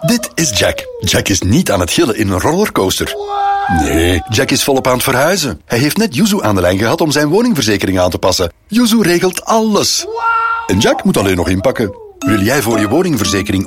Dit is Jack. Jack is niet aan het gillen in een rollercoaster. Nee, Jack is volop aan het verhuizen. Hij heeft net Yuzu aan de lijn gehad om zijn woningverzekering aan te passen. Yuzu regelt alles. En Jack moet alleen nog inpakken. Wil jij voor je woningverzekering